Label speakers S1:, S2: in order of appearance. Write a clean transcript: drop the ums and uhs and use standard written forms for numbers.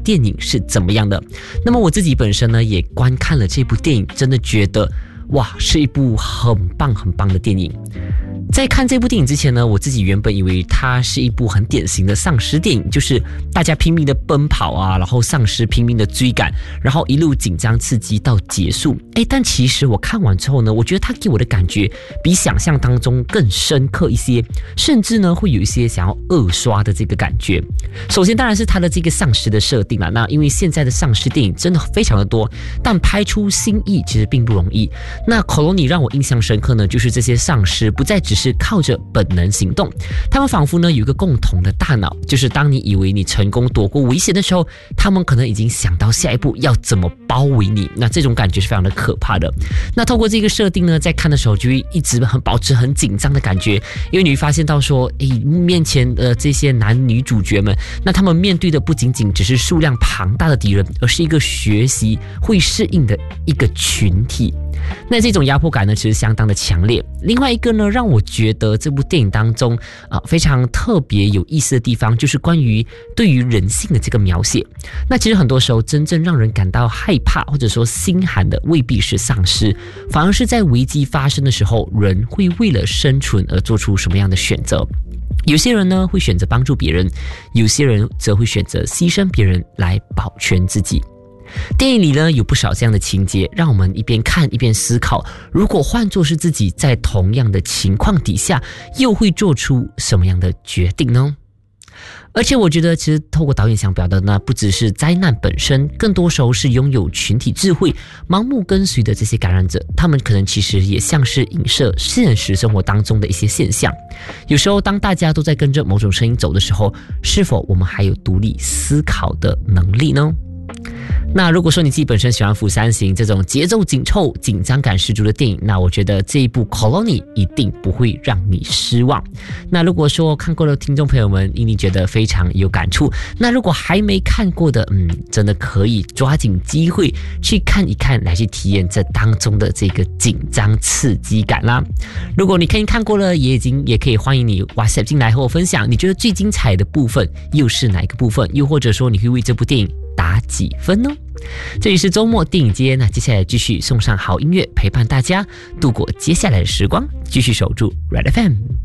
S1: 电影是怎么样的。那么我自己本身呢也观看了这部电影，真的觉得哇，是一部很棒很棒的电影。在看这部电影之前呢，我自己原本以为它是一部很典型的丧尸电影，就是大家拼命的奔跑啊，然后丧尸拼命的追赶，然后一路紧张刺激到结束。但其实我看完之后呢，我觉得它给我的感觉比想象当中更深刻一些，甚至呢会有一些想要二刷的这个感觉。首先当然是它的这个丧尸的设定啦，那因为现在的丧尸电影真的非常的多，但拍出新意其实并不容易。那 Colony 让我印象深刻呢，就是这些丧尸不再只是靠着本能行动，他们仿佛呢有一个共同的大脑，就是当你以为你成功躲过危险的时候，他们可能已经想到下一步要怎么包围你，那这种感觉是非常的可怕的。那透过这个设定呢，在看的时候就会一直保持很紧张的感觉，因为你会发现到说，面前的这些男女主角们，那他们面对的不仅仅只是数量庞大的敌人，而是一个学习会适应的一个群体。那这种压迫感呢，其实相当的强烈。另外一个呢，让我觉得这部电影当中非常特别有意思的地方，就是关于对于人性的这个描写。那其实很多时候，真正让人感到害怕或者说心寒的，未必是丧尸，反而是在危机发生的时候，人会为了生存而做出什么样的选择。有些人呢会选择帮助别人，有些人则会选择牺牲别人来保全自己。电影里呢有不少这样的情节，让我们一边看一边思考，如果换作是自己在同样的情况底下，又会做出什么样的决定呢？而且我觉得其实透过导演想表达的呢，不只是灾难本身，更多时候是拥有群体智慧盲目跟随的这些感染者，他们可能其实也像是影射现实生活当中的一些现象。有时候当大家都在跟着某种声音走的时候，是否我们还有独立思考的能力呢？那如果说你自己本身喜欢《釜山行》这种节奏紧凑、紧张感十足的电影，那我觉得这一部《Colony》一定不会让你失望。那如果说看过的听众朋友们一定觉得非常有感触，那如果还没看过的，真的可以抓紧机会去看一看，来去体验这当中的这个紧张刺激感啦。如果你看过了，也可以欢迎你 WhatsApp 进来和我分享，你觉得最精彩的部分又是哪一个部分？又或者说你会为这部电影打几分呢？这里是周末电影街，那接下来继续送上好音乐陪伴大家度过接下来的时光，继续守住 Red FM。